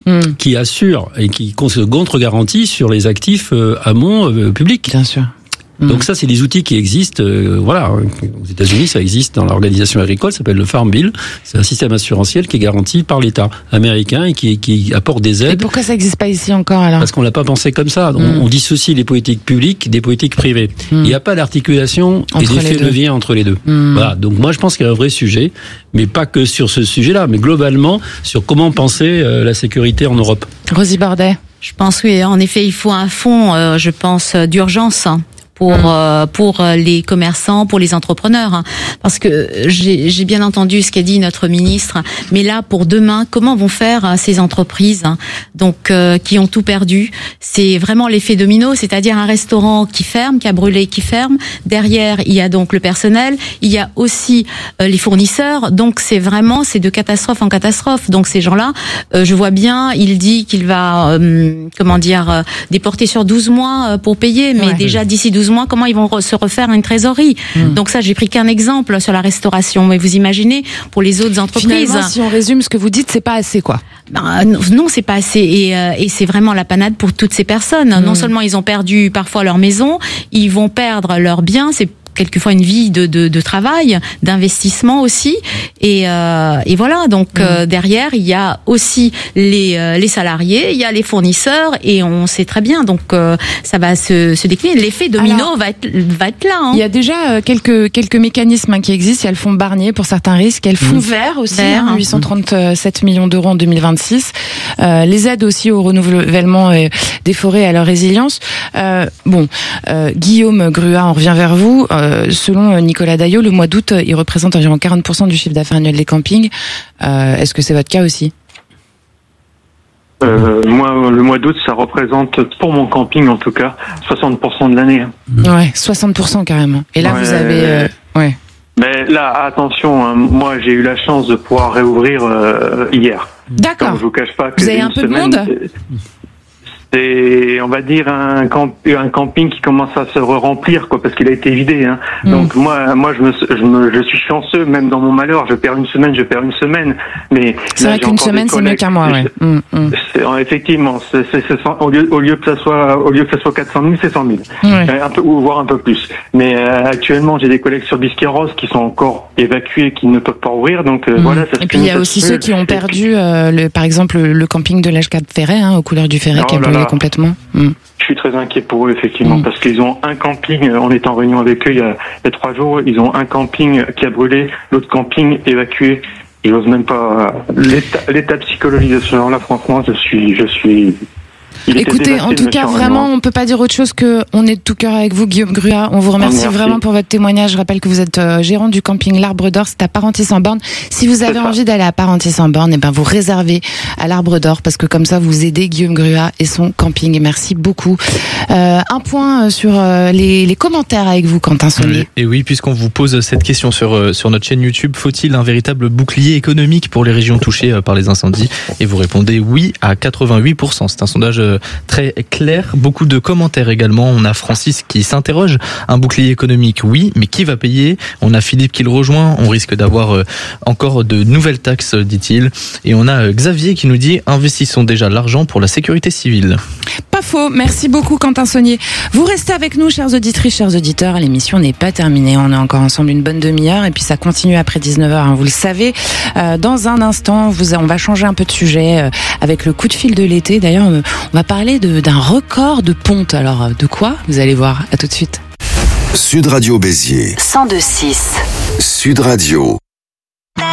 qui assure et qui contre-garantit sur les actifs amont publics. Bien sûr. Donc ça, c'est des outils qui existent. Voilà, aux États-Unis, ça existe dans l'organisation agricole, ça s'appelle le Farm Bill. C'est un système assurantiel qui est garanti par l'État américain et qui apporte des aides. Et pourquoi ça n'existe pas ici encore alors ? Parce qu'on l'a pas pensé comme ça. On dissocie les politiques publiques des politiques privées. Il n'y a pas d'articulation et d'effet de levier entre les deux. Voilà. Donc moi, je pense qu'il y a un vrai sujet, mais pas que sur ce sujet-là, mais globalement sur comment penser la sécurité en Europe. Rosie Bordet. Je pense oui, en effet, il faut un fonds, je pense, d'urgence. Pour les commerçants, pour les entrepreneurs, parce que j'ai bien entendu ce qu'a dit notre ministre, mais là pour demain, comment vont faire ces entreprises donc qui ont tout perdu? C'est vraiment l'effet domino, c'est-à-dire un restaurant qui ferme, qui a brûlé, qui ferme. Derrière, il y a donc le personnel, il y a aussi les fournisseurs. Donc c'est de catastrophe en catastrophe. Donc ces gens-là, je vois bien, il dit qu'il va déporter sur 12 mois pour payer, mais déjà d'ici 12 mois, comment ils vont se refaire une trésorerie. Donc ça, j'ai pris qu'un exemple sur la restauration, mais vous imaginez pour les autres entreprises. Finalement, si on résume ce que vous dites, c'est pas assez quoi. Non, c'est pas assez, et c'est vraiment la panade pour toutes ces personnes. Non seulement ils ont perdu parfois leur maison, ils vont perdre leurs biens, c'est quelquefois une vie de travail, d'investissement aussi, et voilà. Donc derrière, il y a aussi les salariés, il y a les fournisseurs, et on sait très bien. Donc ça va se décliner. L'effet domino va être là. Hein. Il y a déjà quelques mécanismes qui existent. Il y a le fonds Barnier pour certains risques. Il y a le fonds vert aussi, 837 millions d'euros en 2026. Les aides aussi au renouvellement des forêts et à leur résilience. Guillaume Gruat, on revient vers vous. Selon Nicolas Daillot, le mois d'août, il représente environ 40% du chiffre d'affaires annuel des campings. Est-ce que c'est votre cas aussi ? Moi, le mois d'août, ça représente, pour mon camping en tout cas, 60% de l'année. Ouais, 60% carrément. Et là, vous avez... Mais là, attention, hein, moi j'ai eu la chance de pouvoir réouvrir hier. D'accord. Donc, je vous cache pas que vous avez un peu de monde ? C'est, on va dire, un camping qui commence à se remplir, quoi, parce qu'il a été vidé, hein. Donc moi, je suis chanceux, même dans mon malheur, je perds une semaine, mais c'est vrai qu'une semaine, c'est mieux qu'un mois, Effectivement, au lieu que ça soit 400 000, c'est 100 000. Un peu, ou voire un peu plus. Mais, actuellement, j'ai des collègues sur Biscarrosse qui sont encore évacués, qui ne peuvent pas ouvrir, donc, voilà, ça se. Et puis, il y a aussi ceux qui ont perdu, par exemple, le camping de l'H4 Ferret, aux couleurs du Ferret, qui a brûlé complètement. Je suis très inquiet pour eux, effectivement, parce qu'ils ont un camping, on est en réunion avec eux il y a 3 jours, ils ont un camping qui a brûlé, l'autre camping évacué. Ils n'osent même pas, l'état psychologique de ce genre-là, franchement, je suis Écoutez, en tout cas, vraiment, on peut pas dire autre chose que on est de tout cœur avec vous, Guillaume Gruat. On vous remercie vraiment pour votre témoignage. Je rappelle que vous êtes gérant du camping L'Arbre d'Or, c'est à Parentis-en-Born. Si vous avez envie d'aller à Parentis-en-Born, vous réservez à L'Arbre d'Or, parce que comme ça, vous aidez Guillaume Gruat et son camping. Et merci beaucoup. Un point sur les commentaires avec vous, Quentin Saunier. Et oui, puisqu'on vous pose cette question sur notre chaîne YouTube, faut-il un véritable bouclier économique pour les régions touchées par les incendies ? Et vous répondez oui à 88%. C'est un sondage très clair. Beaucoup de commentaires également. On a Francis qui s'interroge. Un bouclier économique, oui, mais qui va payer ? On a Philippe qui le rejoint. On risque d'avoir encore de nouvelles taxes, dit-il. Et on a Xavier qui nous dit investissons déjà l'argent pour la sécurité civile. Pas faux. Merci beaucoup, Quentin Saunier. Vous restez avec nous, chères auditrices, chers auditeurs. L'émission n'est pas terminée. On est encore ensemble une bonne demi-heure et puis ça continue après 19h. Vous le savez. Dans un instant, on va changer un peu de sujet avec le coup de fil de l'été. D'ailleurs, on va parler d'un record de ponte. Alors, de quoi ? Vous allez voir. À tout de suite. Sud Radio Béziers. 102.6. Sud Radio.